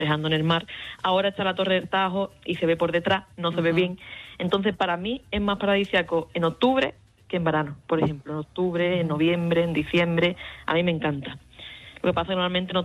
dejando en el mar. Ahora está la Torre del Tajo y se ve por detrás, no se ve bien. Entonces, para mí es más paradisíaco en octubre que en verano, por ejemplo. En octubre, en noviembre, en diciembre, a mí me encanta. Lo que pasa es que normalmente en